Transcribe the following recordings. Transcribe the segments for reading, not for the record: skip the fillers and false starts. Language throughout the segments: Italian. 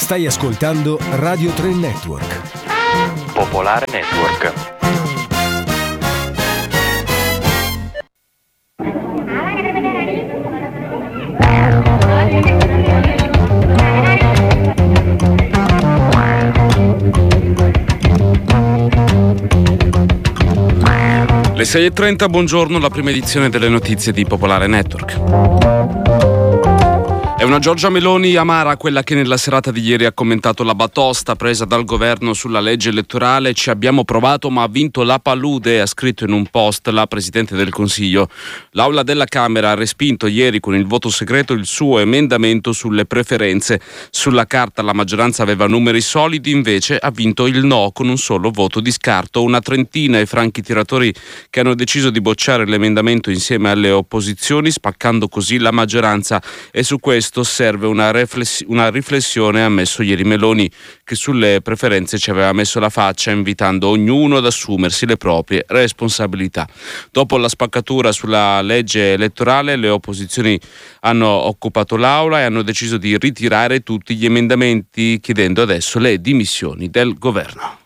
Stai ascoltando Radio 3 Network. Popolare Network. Le 6:30, buongiorno, la prima edizione delle notizie di Popolare Network. È una Giorgia Meloni amara quella che nella serata di ieri ha commentato la batosta presa dal governo sulla legge elettorale. Ci abbiamo provato ma ha vinto la palude, ha scritto in un post la Presidente del Consiglio. L'Aula della Camera ha respinto ieri con il voto segreto il suo emendamento sulle preferenze. Sulla carta la maggioranza aveva numeri solidi, invece ha vinto il no con un solo voto di scarto. Una trentina i franchi tiratori che hanno deciso di bocciare l'emendamento insieme alle opposizioni, spaccando così la maggioranza, e su questo serve una riflessione, ha ammesso ieri Meloni, che sulle preferenze ci aveva messo la faccia, invitando ognuno ad assumersi le proprie responsabilità. Dopo la spaccatura sulla legge elettorale, le opposizioni hanno occupato l'Aula e hanno deciso di ritirare tutti gli emendamenti, chiedendo adesso le dimissioni del governo.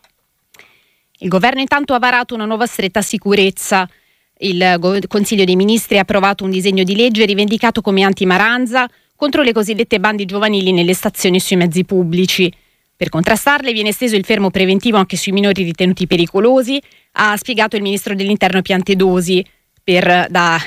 Il governo intanto ha varato una nuova stretta sicurezza. Il Consiglio dei Ministri ha approvato un disegno di legge rivendicato come anti-Maranza contro le cosiddette bande giovanili nelle stazioni e sui mezzi pubblici. Per contrastarle viene esteso il fermo preventivo anche sui minori ritenuti pericolosi, ha spiegato il ministro dell'Interno Piantedosi, per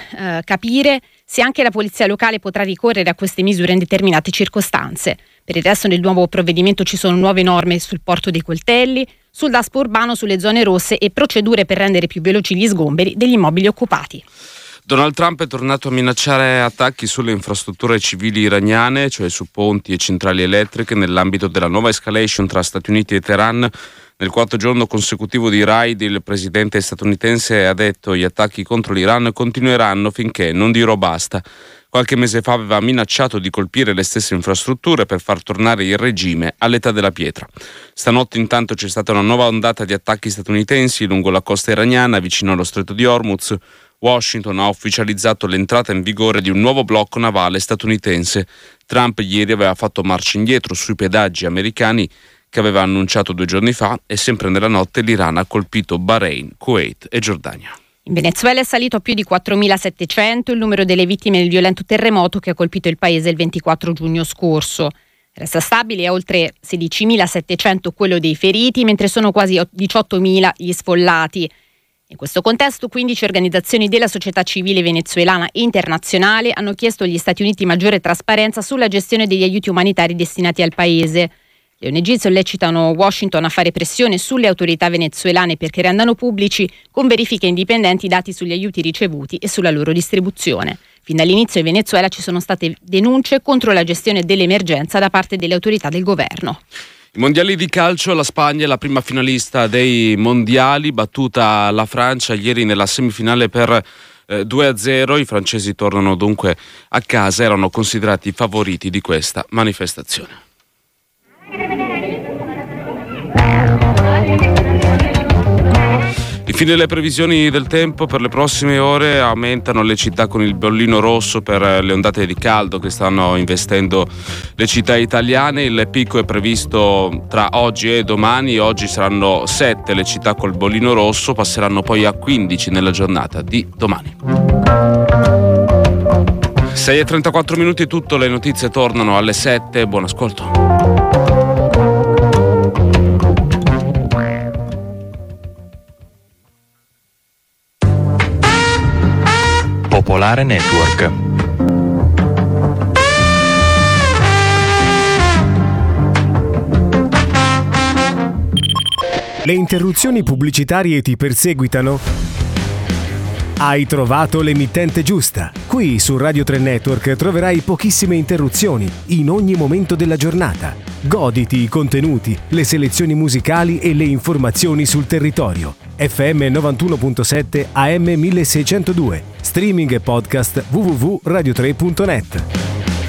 capire se anche la polizia locale potrà ricorrere a queste misure in determinate circostanze. Per il resto nel nuovo provvedimento ci sono nuove norme sul porto dei coltelli, sul DASPO urbano, sulle zone rosse e procedure per rendere più veloci gli sgomberi degli immobili occupati. Donald Trump è tornato a minacciare attacchi sulle infrastrutture civili iraniane, cioè su ponti e centrali elettriche, nell'ambito della nuova escalation tra Stati Uniti e Teheran. Nel quarto giorno consecutivo di raid, il presidente statunitense ha detto: gli attacchi contro l'Iran continueranno finché non dirò basta. Qualche mese fa aveva minacciato di colpire le stesse infrastrutture per far tornare il regime all'età della pietra. Stanotte intanto c'è stata una nuova ondata di attacchi statunitensi lungo la costa iraniana, vicino allo stretto di Hormuz. Washington ha ufficializzato l'entrata in vigore di un nuovo blocco navale statunitense. Trump ieri aveva fatto marcia indietro sui pedaggi americani che aveva annunciato 2 giorni fa, e sempre nella notte l'Iran ha colpito Bahrain, Kuwait e Giordania. In Venezuela è salito a più di 4.700 il numero delle vittime del violento terremoto che ha colpito il paese il 24 giugno scorso. Resta stabile a oltre 16.700 quello dei feriti, mentre sono quasi 18.000 gli sfollati. In questo contesto 15 organizzazioni della società civile venezuelana e internazionale hanno chiesto agli Stati Uniti maggiore trasparenza sulla gestione degli aiuti umanitari destinati al paese. Le ONG sollecitano Washington a fare pressione sulle autorità venezuelane perché rendano pubblici con verifiche indipendenti i dati sugli aiuti ricevuti e sulla loro distribuzione. Fin dall'inizio in Venezuela ci sono state denunce contro la gestione dell'emergenza da parte delle autorità del governo. I mondiali di calcio, la Spagna è la prima finalista dei mondiali, battuta la Francia ieri nella semifinale per 2-0. I francesi tornano dunque a casa, erano considerati i favoriti di questa manifestazione. Infine le previsioni del tempo per le prossime ore: aumentano le città con il bollino rosso per le ondate di caldo che stanno investendo le città italiane. Il picco è previsto tra oggi e domani. Oggi saranno 7 le città col bollino rosso, passeranno poi a 15 nella giornata di domani. 6:34 minuti, tutto, le notizie tornano alle 7. Buon ascolto. Popolare Network. Le interruzioni pubblicitarie ti perseguitano? Hai trovato l'emittente giusta. Qui su Radio 3 Network troverai pochissime interruzioni in ogni momento della giornata. Goditi i contenuti, le selezioni musicali e le informazioni sul territorio. FM 91.7 AM 1602. Streaming e podcast www.radio3.net.